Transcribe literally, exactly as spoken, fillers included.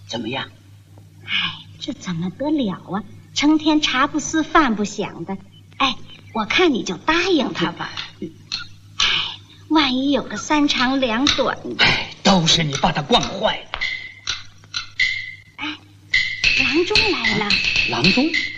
怎么样？ 哎，这怎么得了啊？成天茶不思饭不想的。哎，我看你就答应他吧。哎，万一有个三长两短的。 哎，都是你把他惯坏了。 哎，郎中来了。 郎中。